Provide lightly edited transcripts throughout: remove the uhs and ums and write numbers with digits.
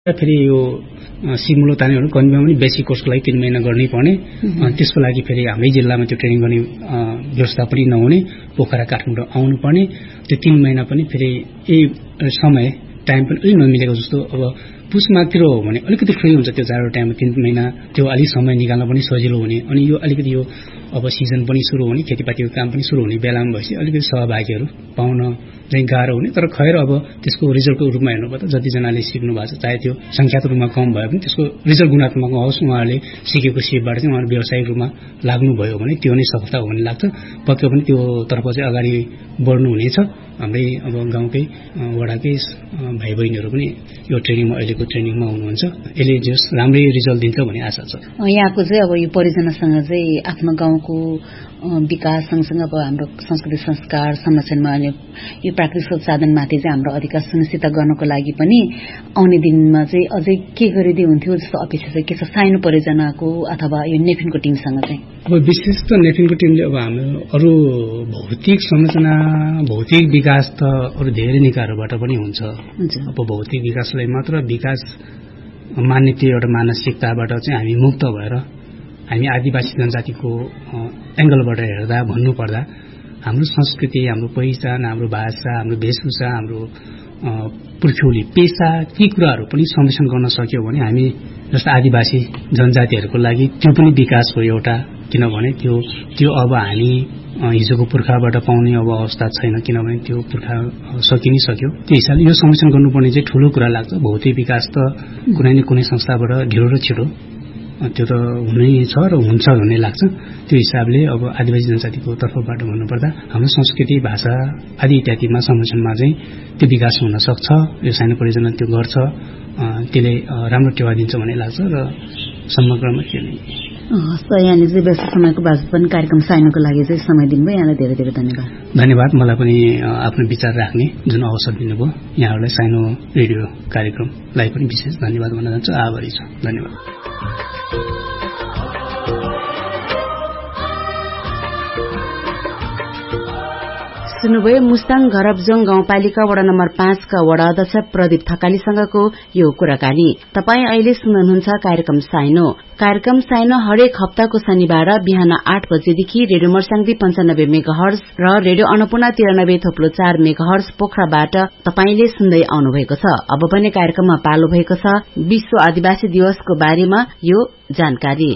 फेरि यो सिमुलो तानेहरू कन्भीमा पनि बेसिक कोर्सको लागि 3 महिना गर्नै पर्ने, त्यसको लागि फेरि हाम्रै जिल्लामा त्यो ट्रेनिङ गर्ने व्यवस्था पनि नहुने, पोखरा काठमाडौँ आउनु पर्ने, त्यो 3 महिना पनि फेरि यही समय टाइम पनि अलि नमिलेको जस्तो। अब पुस माघतिर हो भने अलिकति फ्री हुन्छ त्यो जाडो टाइममा 3 महिना, त्यो अलिक समय निकाल्न पनि सजिलो हुने। अनि यो अलिकति यो अब सिजन पनि सुरु हुने, खेतीपातीको काम पनि सुरु हुने बेलामा भएपछि अलिकति सहभागीहरू पाउन चाहिँ गाह्रो हुने। तर खैर अब त्यसको रिजल्टको रूपमा हेर्नुपर्दा जतिजनाले सिक्नु भएको छ, चाहे त्यो संख्यात्मक रूपमा कम भए पनि त्यसको रिजल्ट गुणात्मक होस्, उहाँहरूले सिकेको सिपबाट चाहिँ उहाँहरू व्यावसायिक रूपमा लाग्नुभयो भने त्यो नै सफलता हो भन्ने लाग्छ। पक्कै पनि त्यो तर्फ चाहिँ अगाडि बढ्नुहुनेछ। हाम्रै अब गाउँकै वडाकै भाइ बहिनीहरू पनि यो ट्रेनिङमा अहिलेको ट्रेनिङमा हुनुहुन्छ। यसले जस राम्रै रिजल्ट दिन्छ भन्ने आशा छ। यहाँको चाहिँ अब यो परियोजनासँग चाहिँ आफ्नो गाउँको विकास सँगसँगै अब हाम्रो संस्कृति संस्कार संरक्षणमा अनि यो प्राकृतिक स्रोत साधनमाथि चाहिँ हाम्रो अधिकार सुनिश्चित गर्नको लागि पनि आउने दिनमा चाहिँ अझै के गरिदिए हुन्थ्यो जस्तो अपेक्षा चाहिँ के छ साइनो परियोजनाको अथवा यो नेफिनको टिमसँग चाहिँ? अब विशेष त नेफिनको टिमले अब हाम्रो अरू भौतिक संरचना, भौतिक विकास त अरू धेरै निकायहरूबाट पनि हुन्छ। अब भौतिक विकासलाई मात्र विकास मान्ने त्यो एउटा मानसिकताबाट चाहिँ हामी मुक्त भएर हामी आदिवासी जनजातिको एंगलबाट हेर्दा भन्नुपर्दा हाम्रो संस्कृति, हाम्रो पहिचान, हाम्रो भाषा, हाम्रो वेशभूषा, हाम्रो पुर्ख्यौली पेशा, ती कुराहरू पनि संरक्षण गर्न सक्यो भने हामी जस्तो आदिवासी जनजातिहरूको लागि त्यो पनि विकास हो एउटा। किनभने त्यो अब हामी हिजोको पुर्खाबाट पाउने अब अवस्था छैन, किनभने त्यो पुर्खा सकि नै सक्यो। त्यो हिसाबले यो संरक्षण गर्नुपर्ने चाहिँ ठूलो कुरा लाग्छ। भौतिक विकास त कुनै न कुनै संस्थाबाट ढिलो र छिटो त्यो त हुनै छ र हुन्छ भन्ने लाग्छ। त्यो हिसाबले अब आदिवासी जनजातिको तर्फबाट भन्नुपर्दा हाम्रो संस्कृति, भाषा आदि इत्यादिमा संरक्षणमा चाहिँ त्यो विकास हुन सक्छ। यो सानो परियोजना त्यो गर्छ, त्यसले राम्रो टेवा दिन्छ भन्ने लाग्छ र समग्रमा के नै यहाँले चाहिँ व्यस्त समयको बावजुद पनि कार्यक्रम साइनोको लागि चाहिँ समय दिनुभयो। यहाँलाई धेरै धेरै धन्यवाद। धन्यवाद। मलाई पनि आफ्नो विचार राख्ने जुन अवसर दिनुभयो, यहाँहरूलाई साइनो रेडियो कार्यक्रमलाई पनि विशेष धन्यवाद भन्न चाहन्छु। आभारी छु। धन्यवाद। सुन्नुभयो मुस्ताङ घरबजोङ गाउँपालिका वडा नम्बर 5 का वडा अध्यक्ष प्रदीप थकालीसँगको यो कुराकानी। तपाई अहिले सुन्नुहुन्छ कार्यक्रम साइनो। कार्यक्रम साइनो हरेक हप्ताको शनिबार बिहान 8 बजेदेखि रेडियो मर्स्याङदी 95 मेगाहर्ज र रेडियो अन्नपूर्ण 93.4 मेगाहर्ज पोखराबाट तपाईले सुन्दै आउनु भएको छ। अब पनि कार्यक्रममा पालो भएको छ विश्व आदिवासी दिवसको बारेमा यो जानकारी।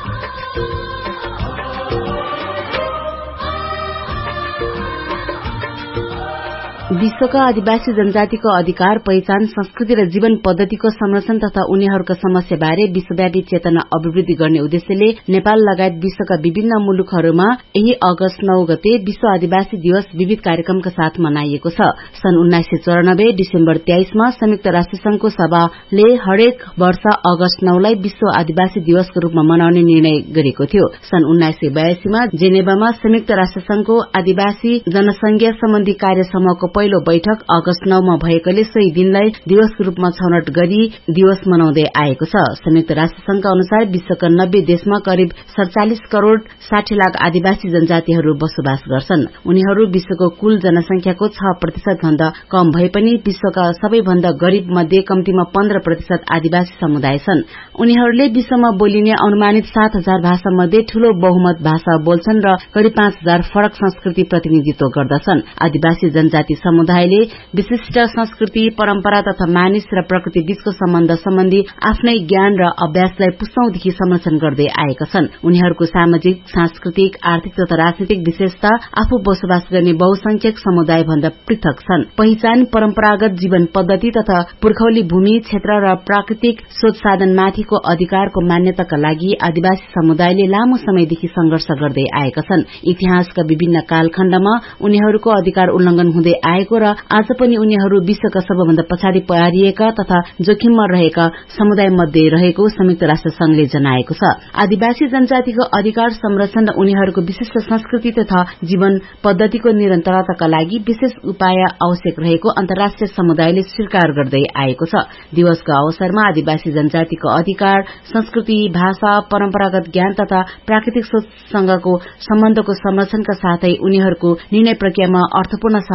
विश्वका आदिवासी जनजातिको अधिकार, पहिचान, संस्कृति र जीवन पद्धतिको संरक्षण तथा उनीहरूका समस्याबारे विश्वव्यापी चेतना अभिवृद्धि गर्ने उद्देश्यले नेपाल लगायत विश्वका विभिन्न मुलुकहरूमा यही अगस्त 9 गते विश्व आदिवासी दिवस विविध कार्यक्रमका साथ मनाइएको छ। सन् 1994 डिसेम्बर 23 मा संयुक्त राष्ट्र संघको सभाले हरेक वर्ष अगस्त 9 लाई विश्व आदिवासी दिवसको रूपमा मनाउने निर्णय गरेको थियो। सन् 1982 मा जेनेभामा संयुक्त राष्ट्र संघको आदिवासी जनसंख्या सम्बन्धी कार्य समूहको पहिलो बैठक अगस्त 9 मा भएकोले सोही दिनलाई दिवसको रूपमा छनौट गरी दिवस मनाउँदै आएको छ। संयुक्त राष्ट्र संघका अनुसार विश्वका 90 देशमा करिब 47 करोड़ 60 लाख आदिवासी जनजातिहरू बसोबास गर्छन्। उनीहरू विश्वको कुल जनसंख्याको 6% भन्दा कम भए पनि विश्वका सबैभन्दा गरीब मध्ये कम्तीमा 15% आदिवासी समुदाय छन्। उनीहरूले विश्वमा बोलिने अनुमानित 7000 भाषा मध्ये ठूलो बहुमत भाषा बोल्छन् र करिब 5000 फरक संस्कृति प्रतिनिधित्व गर्दछन्। आदिवासी जनजाति समुदायले विशिष्ट संस्कृति, परम्परा तथा मानिस र प्रकृति बीचको सम्बन्ध सम्बन्धी आफ्नै ज्ञान र अभ्यासलाई पुस्तौंदेखि संरक्षण गर्दै आएका छन्। उनीहरूको सामाजिक, सांस्कृतिक, आर्थिक तथा राजनीतिक विशेषता आफू बसोबास गर्ने बहुसंख्यक समुदाय भन्दा पृथक छन्। पहिचान, परम्परागत जीवन पद्धति तथा पुर्खौली भूमि, क्षेत्र र प्राकृतिक स्रोत साधनमाथिको अधिकारको मान्यताका लागि आदिवासी समुदायले लामो समयदेखि संघर्ष गर्दै आएका छन्। इतिहासका विभिन्न कालखण्डमा उनीहरूको अधिकार उल्लंघन हुँदै आएको र आज पनि उनीहरू विश्वका सबभन्दा पछाडि पारिएका तथा जोखिममा रहेका समुदाय मध्ये रहेको संयुक्त राष्ट्र संघले जनाएको छ। आदिवासी जनजातिको अधिकार संरक्षण र उनीहरूको विशिष्ट संस्कृति तथा जीवन पद्धतिको निरन्तरताका लागि विशेष उपाय आवश्यक रहेको अन्तर्राष्ट्रिय समुदायले स्वीकार गर्दै आएको छ। दिवसको अवसरमा आदिवासी जनजातिको अधिकार, संस्कृति, भाषा, परम्परागत ज्ञान तथा प्राकृतिक स्रोतसँगको सम्बन्धको संरक्षणका साथै उनीहरूको निर्णय प्रक्रियामा अर्थपूर्ण सहभागिता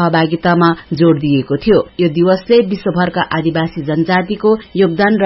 सहभागितामा जोड़ दिएको थियो। यो दिवसले विश्वभरका आदिवासी जनजातिको योगदान र